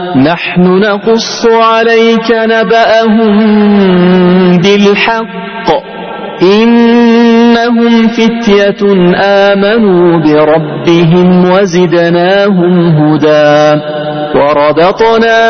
نحن نقص عليك نبأهم بالحق إنهم فتية آمنوا بربهم وزدناهم هدى وربطنا